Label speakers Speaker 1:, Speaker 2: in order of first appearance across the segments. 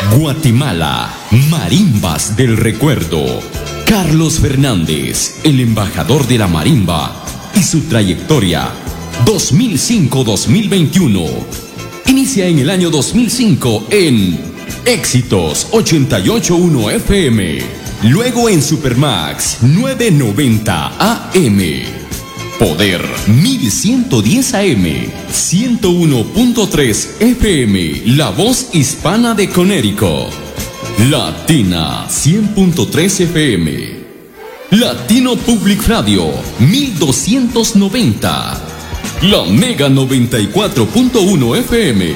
Speaker 1: Guatemala, Marimbas del Recuerdo. Carlos Fernández, el embajador de la marimba y su trayectoria 2005-2021. Inicia en el año 2005 en Éxitos 88.1 FM, luego en Supermax 990 AM, Poder 1110 AM, 101.3 FM, La Voz Hispana de Conérico, Latina 100.3 FM, Latino Public Radio 1290, La Mega 94.1 FM,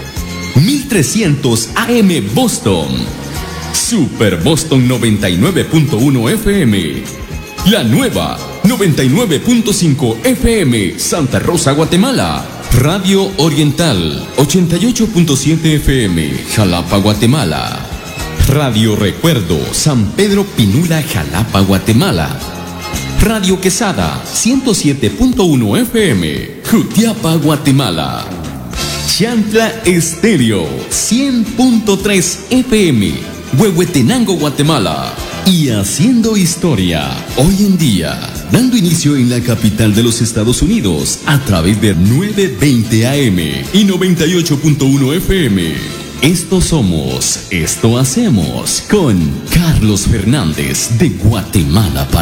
Speaker 1: 1300 AM Boston, Super Boston 99.1 FM, La Nueva 99.5 FM Santa Rosa, Guatemala, Radio Oriental 88.7 FM Jalapa, Guatemala, Radio Recuerdo San Pedro Pinula, Jalapa, Guatemala, Radio Quesada 107.1 FM Jutiapa, Guatemala, Chantla Estéreo 100.3 FM Huehuetenango, Guatemala. Y haciendo historia, hoy en día, dando inicio en la capital de los Estados Unidos, a través de 920 AM y 98.1 FM. Esto somos, esto hacemos, con Carlos Fernández de Guatemala para